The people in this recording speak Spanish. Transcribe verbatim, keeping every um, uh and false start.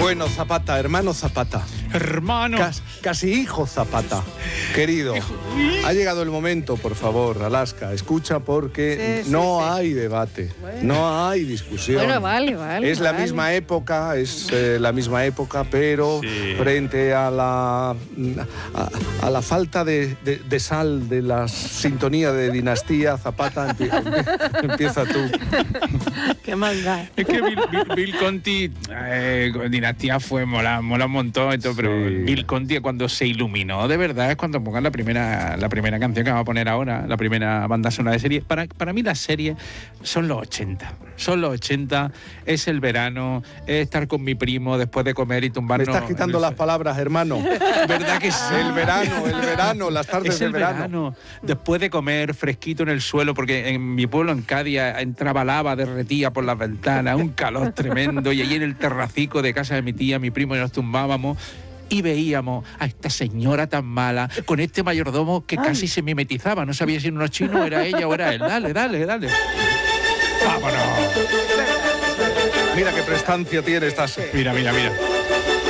Bueno, Zapata, hermano Zapata. Hermano. Cas, casi hijo Zapata. Querido, ha llegado el momento, por favor, Alaska, escucha porque sí, sí, no sí. hay debate, bueno. no hay discusión. Bueno, vale, vale. Es la vale. misma época, es eh, la misma época, pero sí. frente a la, a, a la falta de, de, de sal de la sintonía de Dinastía, Zapata, empie, empieza tú. Qué manga. Es que Bill, Bill, Bill Conti, eh, Dinastía fue mola, mola un montón, y todo, Sí. pero Bill Conti cuando se iluminó de verdad es cuando pongan la primera, la primera canción que vamos a poner ahora, la primera banda sonora de serie. Para, para mí las series son los ochenta. Son los ochenta, es el verano, es estar con mi primo después de comer y Me tumbarnos. estás quitando el... las palabras, hermano. ¿Verdad que sí? El verano, el verano, las tardes Es de el verano. verano. Después de comer fresquito en el suelo, porque en mi pueblo, en Cádiz, entraba lava, derretía por las ventanas, un calor tremendo, y allí en el terracico de casa de mi tía, mi primo y nos tumbábamos y veíamos a esta señora tan mala con este mayordomo que Ay. casi se mimetizaba, no sabía si era unos chinos, era ella o era él. Dale, dale, dale. ¡Vámonos! Mira qué prestancia tiene esta serie. Mira, mira, mira.